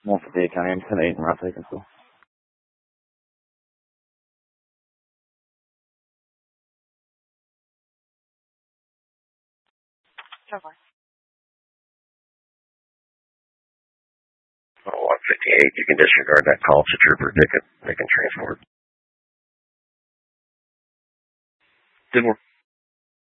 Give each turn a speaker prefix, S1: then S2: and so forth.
S1: 158 County, I'm 10-8 in Route Taken still.
S2: So far. 158, you can disregard that call. It's a trooper. They can transport.
S1: Did work.